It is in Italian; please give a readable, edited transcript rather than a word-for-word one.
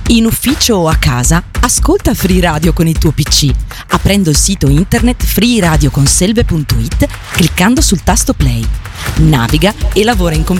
In ufficio o a casa, ascolta Free Radio con il tuo PC, aprendo il sito internet freeradioconselve.it, cliccando sul tasto play. Naviga e lavora in